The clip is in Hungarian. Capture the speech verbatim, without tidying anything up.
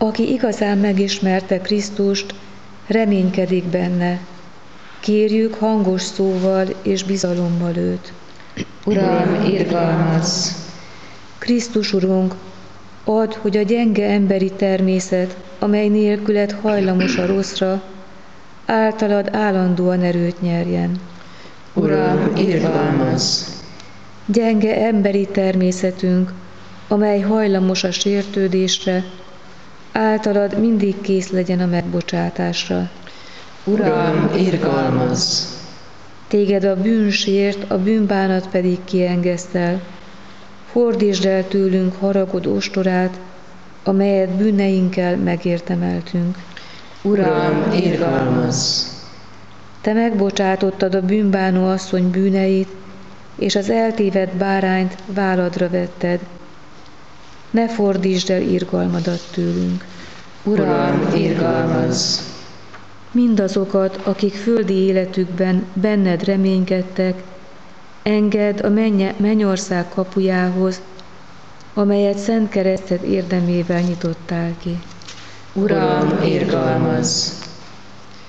Aki igazán megismerte Krisztust, reménykedik benne. Kérjük hangos szóval és bizalommal őt. Uram, irgalmazz! Krisztus Urunk, add, hogy a gyenge emberi természet, amely nélküled hajlamos a rosszra, általad állandóan erőt nyerjen. Uram, irgalmazz! Gyenge emberi természetünk, amely hajlamos a sértődésre, általad mindig kész legyen a megbocsátásra. Uram, irgalmazz! Téged a bűn sért, a bűnbánat pedig kiengesztel. Fordítsd el tőlünk haragod ostorát, amelyet bűneinkkel megértemeltünk. Uram, irgalmazz! Te megbocsátottad a bűnbánó asszony bűneit, és az eltévedt bárányt válladra vetted. Ne fordítsd el irgalmadat tőlünk. Uram, irgalmazz! Mindazokat, akik földi életükben benned reménykedtek, engedd a mennye, mennyország kapujához, amelyet szent kereszted érdemével nyitottál ki. Uram, irgalmazz!